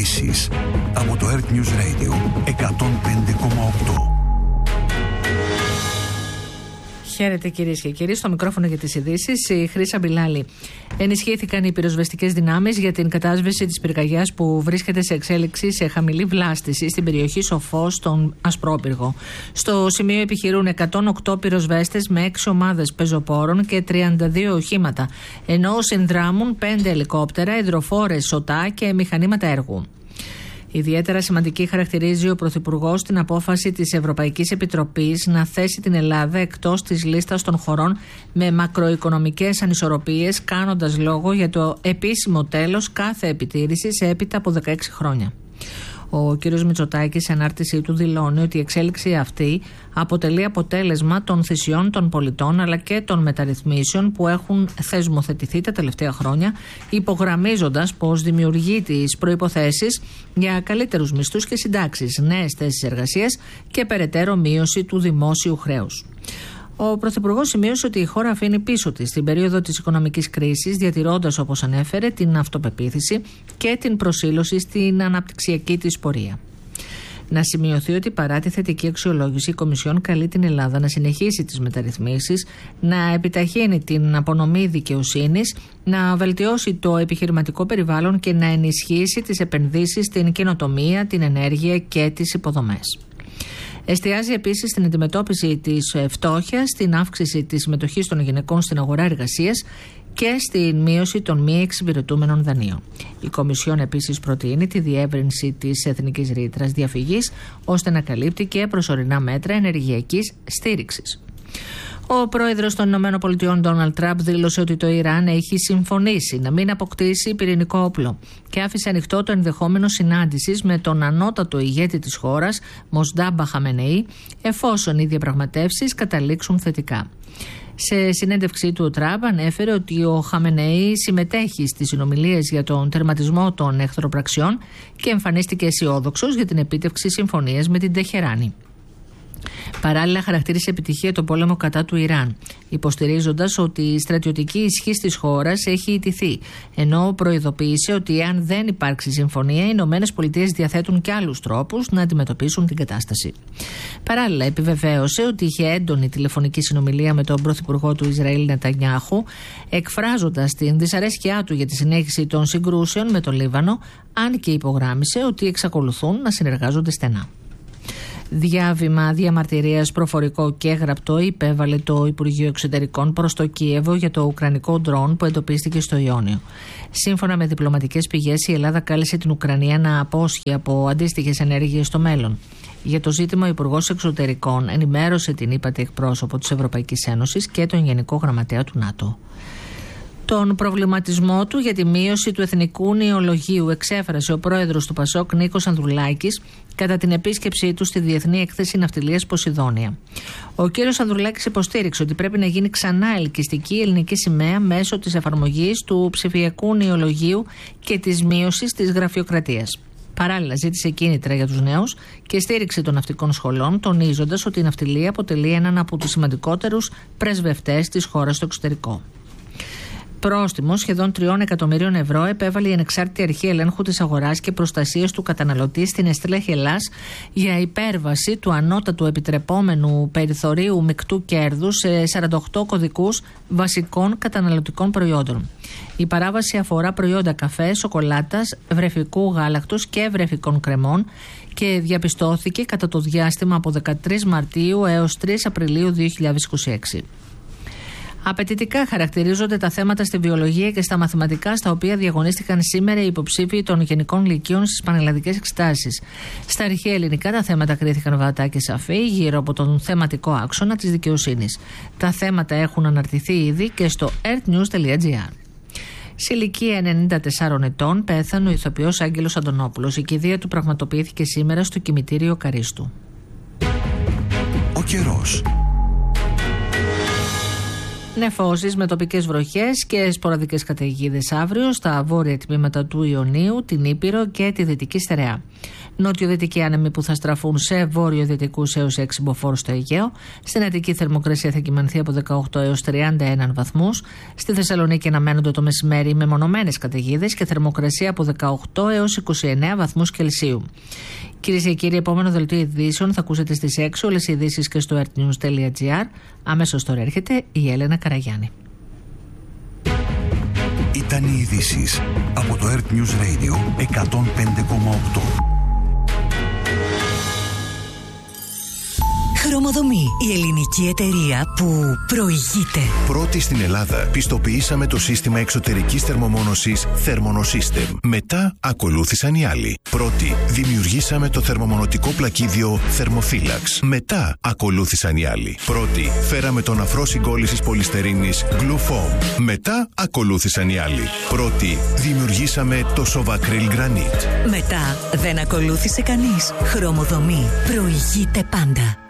ειδήσεις από το Earth News Radio 105,8. Χαίρετε κυρίες και κύριοι, στο μικρόφωνο για τις ειδήσεις η Χρύσα Μπιλάλη. Ενισχύθηκαν οι πυροσβεστικές δυνάμεις για την κατάσβεση της πυρκαγιάς που βρίσκεται σε εξέλιξη σε χαμηλή βλάστηση στην περιοχή Σοφός στον Ασπρόπυργο. Στο σημείο επιχειρούν 108 πυροσβέστες με 6 ομάδες πεζοπόρων και 32 οχήματα, ενώ συνδράμουν 5 ελικόπτερα, υδροφόρες σωτά και μηχανήματα έργου. Ιδιαίτερα σημαντική χαρακτηρίζει ο Πρωθυπουργός την απόφαση της Ευρωπαϊκής Επιτροπής να θέσει την Ελλάδα εκτός της λίστας των χωρών με μακροοικονομικές ανισορροπίες, κάνοντας λόγο για το επίσημο τέλος κάθε επιτήρησης έπειτα από 16 χρόνια. Ο κ. Μητσοτάκης σε ανάρτησή του δηλώνει ότι η εξέλιξη αυτή αποτελεί αποτέλεσμα των θυσιών των πολιτών αλλά και των μεταρρυθμίσεων που έχουν θεσμοθετηθεί τα τελευταία χρόνια, υπογραμμίζοντας πως δημιουργεί τις προϋποθέσεις για καλύτερους μισθούς και συντάξεις, νέες θέσεις εργασίας και περαιτέρω μείωση του δημόσιου χρέους. Ο Πρωθυπουργός σημείωσε ότι η χώρα αφήνει πίσω της την περίοδο της οικονομικής κρίσης, διατηρώντας, όπως ανέφερε, την αυτοπεποίθηση και την προσήλωση στην αναπτυξιακή της πορεία. Να σημειωθεί ότι παρά τη θετική αξιολόγηση, η Κομισιόν καλεί την Ελλάδα να συνεχίσει τις μεταρρυθμίσεις, να επιταχύνει την απονομή δικαιοσύνης, να βελτιώσει το επιχειρηματικό περιβάλλον και να ενισχύσει τις επενδύσεις στην καινοτομία, την ενέργεια και τις υποδομές. Εστιάζει επίσης στην αντιμετώπιση της φτώχειας, στην αύξηση της συμμετοχής των γυναικών στην αγορά εργασίας και στην μείωση των μη εξυπηρετούμενων δανείων. Η Κομισιόν επίσης προτείνει τη διεύρυνση της εθνικής ρήτρας διαφυγής, ώστε να καλύπτει και προσωρινά μέτρα ενεργειακής στήριξης. Ο πρόεδρος των ΗΠΑ, Ντόναλντ Τραμπ, δήλωσε ότι το Ιράν έχει συμφωνήσει να μην αποκτήσει πυρηνικό όπλο και άφησε ανοιχτό το ενδεχόμενο συνάντησης με τον ανώτατο ηγέτη της χώρας, Μοσντάμπα Χαμενεή, εφόσον οι διαπραγματεύσεις καταλήξουν θετικά. Σε συνέντευξή του, ο Τραμπ ανέφερε ότι ο Χαμενεή συμμετέχει στις συνομιλίες για τον τερματισμό των εχθροπραξιών και εμφανίστηκε αισιόδοξος για την επίτευξη συμφωνίας με την Τεχεράνη. Παράλληλα, χαρακτήρισε επιτυχία τον πόλεμο κατά του Ιράν, υποστηρίζοντας ότι η στρατιωτική ισχύς της χώρας έχει ιτηθεί, ενώ προειδοποίησε ότι εάν δεν υπάρξει συμφωνία, οι ΗΠΑ διαθέτουν και άλλους τρόπους να αντιμετωπίσουν την κατάσταση. Παράλληλα, επιβεβαίωσε ότι είχε έντονη τηλεφωνική συνομιλία με τον πρωθυπουργό του Ισραήλ, Νετανιάχου, εκφράζοντας την δυσαρέσκειά του για τη συνέχιση των συγκρούσεων με το Λίβανο, αν και υπογράμμισε ότι εξακολουθούν να συνεργάζονται στενά. Διάβημα διαμαρτυρίας προφορικό και γραπτό υπέβαλε το Υπουργείο Εξωτερικών προς το Κίεβο για το ουκρανικό ντρόν που εντοπίστηκε στο Ιόνιο. Σύμφωνα με διπλωματικές πηγές, η Ελλάδα κάλεσε την Ουκρανία να απόσχει από αντίστοιχες ενέργειες στο μέλλον. Για το ζήτημα, ο Υπουργός Εξωτερικών ενημέρωσε την ύπατη εκπρόσωπο της Ευρωπαϊκής Ένωσης και τον Γενικό Γραμματέα του ΝΑΤΟ. Τον προβληματισμό του για τη μείωση του εθνικού νεολογίου εξέφρασε ο πρόεδρος του ΠΑΣΟΚ, Νίκος Ανδρουλάκης, κατά την επίσκεψή του στη Διεθνή Έκθεση Ναυτιλίας Ποσειδόνια. Ο κύριος Ανδρουλάκης υποστήριξε ότι πρέπει να γίνει ξανά ελκυστική η ελληνική σημαία μέσω της εφαρμογής του ψηφιακού νεολογίου και της μείωσης της γραφειοκρατίας. Παράλληλα, ζήτησε κίνητρα για τους νέους και στήριξη των ναυτικών σχολών, τονίζοντας ότι η ναυτιλία αποτελεί έναν από τους σημαντικότερους πρεσβευτές της χώρας στο εξωτερικό. Πρόστιμο σχεδόν 3 εκατομμυρίων ευρώ επέβαλε η Ανεξάρτητη Αρχή Ελέγχου της Αγοράς και Προστασίας του Καταναλωτή στην Εστέλα Χελάς για υπέρβαση του ανώτατου επιτρεπόμενου περιθωρίου μεικτού κέρδους σε 48 κωδικούς βασικών καταναλωτικών προϊόντων. Η παράβαση αφορά προϊόντα καφέ, σοκολάτας, βρεφικού γάλακτος και βρεφικών κρεμών και διαπιστώθηκε κατά το διάστημα από 13 Μαρτίου έως 3 Απριλίου 2026. Απαιτητικά χαρακτηρίζονται τα θέματα στη βιολογία και στα μαθηματικά, στα οποία διαγωνίστηκαν σήμερα οι υποψήφοι των γενικών λυκείων στις πανελλαδικές εξετάσεις. Στα αρχαία ελληνικά τα θέματα κρίθηκαν βατά και σαφή γύρω από τον θεματικό άξονα της δικαιοσύνης. Τα θέματα έχουν αναρτηθεί ήδη και στο earthnews.gr. Σε ηλικία 94 ετών πέθανε ο ηθοποιός Άγγελος Αντωνόπουλος. Η κηδεία του πραγματοποιήθηκε σήμερα στο κημητήριο Καρίστου. Ο καιρός. Νεφώσεις με τοπικές βροχές και σποραδικές καταιγίδες αύριο στα βόρεια τμήματα του Ιωνίου, την Ήπειρο και τη Δυτική Στερεά. Νότιο-δυτικοί άνεμοι που θα στραφούν σε βόρειο-δυτικούς έως 6 μποφόρ στο Αιγαίο. Στην Αττική θερμοκρασία θα κυμανθεί από 18 έως 31 βαθμούς. Στη Θεσσαλονίκη αναμένονται το μεσημέρι μεμονωμένες καταιγίδες και θερμοκρασία από 18 έως 29 βαθμούς Κελσίου. Κυρίες και κύριοι, επόμενο δελτίο ειδήσεων θα ακούσετε στις 6 όλες οι ειδήσεις και στο earthnews.gr. Αμέσως τώρα έρχεται η Έλενα Καραγιάννη. Ήταν οι ειδήσεις από το Earth News Radio 105,8. Χρωμοδομή, η ελληνική εταιρεία που προηγείται. Πρώτη στην Ελλάδα πιστοποιήσαμε το σύστημα εξωτερικής θερμομόνωσης Thermonosystem. Μετά ακολούθησαν οι άλλοι. Πρώτη δημιουργήσαμε το θερμομονωτικό πλακίδιο Thermophilax. Μετά ακολούθησαν οι άλλοι. Πρώτη φέραμε τον αφρό συγκόλλησης πολυστερίνης Glufoam. Μετά ακολούθησαν οι άλλοι. Πρώτη δημιουργήσαμε το Sovacryl Granite. Μετά δεν ακολούθησε κανείς. Χρωμοδομή προηγείται πάντα.